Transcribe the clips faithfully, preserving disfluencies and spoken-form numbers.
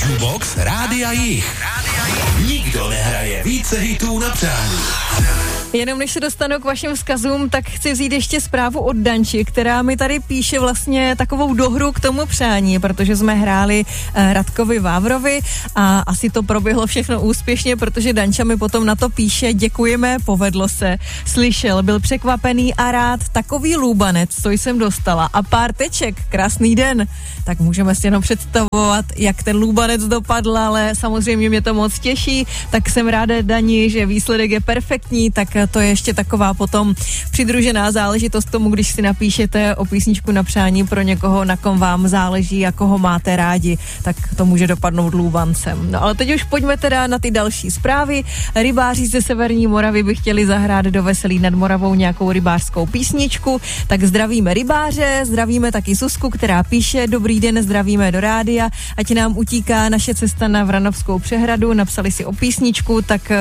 Jukebox Rádia Jich. Nikdo nehraje více hitů na přání. Jenom než se dostanu k vašim vzkazům, tak chci vzít ještě zprávu od Danči, která mi tady píše vlastně takovou dohru k tomu přání, protože jsme hráli uh, Radkovi Vávrovi a asi to proběhlo všechno úspěšně, protože Danča mi potom na to píše: děkujeme, povedlo se, slyšel, byl překvapený a rád, takový lůbanec, co jsem dostala a pár teček, krásný den. Tak můžeme si jenom představovat, jak ten lůbanec dopadl, ale samozřejmě mě to moc těší, tak jsem ráda, Dani, že výsledek je perfektní, tak to je ještě taková potom přidružená záležitost k tomu, když si napíšete o písničku na přání pro někoho, na kom vám záleží a koho máte rádi, tak to může dopadnout lůbancem. No ale teď už pojďme teda na ty další zprávy. Rybáři ze Severní Moravy by chtěli zahrát do Veselí nad Moravou nějakou rybářskou písničku, tak zdravíme rybáře, zdravíme taky Zuzku, která píše: dobrý den, zdravíme do rádia, ať nám utíká naše cesta na Vranovskou přehradu, napsali si o písničku, tak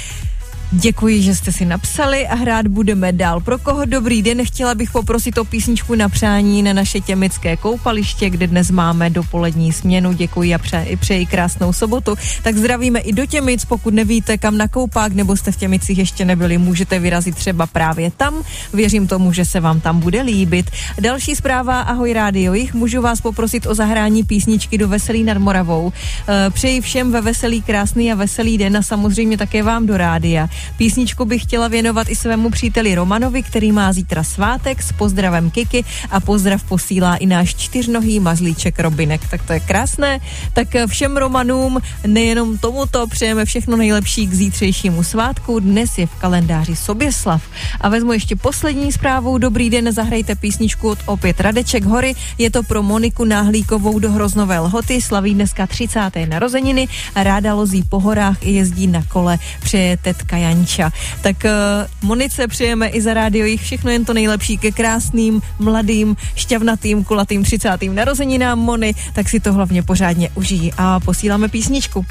děkuji, že jste si napsali a hrát budeme dál. Pro koho dobrý den, chtěla bych poprosit o písničku na přání na naše těmické koupaliště, kde dnes máme dopolední směnu. Děkuji a přeji, přeji krásnou sobotu. Tak zdravíme i do Těmic, pokud nevíte kam na koupák nebo jste v Těmicích ještě nebyli, můžete vyrazit třeba právě tam. Věřím tomu, že se vám tam bude líbit. Další zpráva: ahoj Rádio Jich, můžu vás poprosit o zahrání písničky do Veselí nad Moravou. Přeji všem ve veselý, krásný a veselý den a samozřejmě také vám do rádia. Písničku bych chtěla věnovat i svému příteli Romanovi, který má zítra svátek, s pozdravem Kiki, a pozdrav posílá i náš čtyřnohý mazlíček Robinek. Tak to je krásné. Tak všem Romanům, nejenom tomuto, přejeme všechno nejlepší k zítřejšímu svátku. Dnes je v kalendáři Soběslav. A vezmu ještě poslední zprávu. Dobrý den, zahrajte písničku od opět Radeček Hory. Je to pro Moniku Náhlíkovou do Hroznové Lhoty. Slaví dneska třicáté narozeniny. Ráda lozí po horách i jezdí na kole. Přeje tetka Janča. Tak uh, Monice přejeme i za Rádio Jich všechno jen to nejlepší ke krásným, mladým, šťavnatým, kulatým třicátým narozeninám Moni, tak si to hlavně pořádně užijí a posíláme písničku.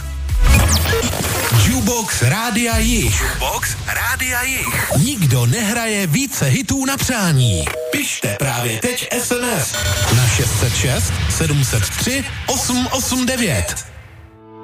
Jukebox Rádia Jich. Jukebox Rádia Jich. Nikdo nehraje více hitů na přání. Pište právě teď es em es na šest set šest sedm set tři osm osm devět.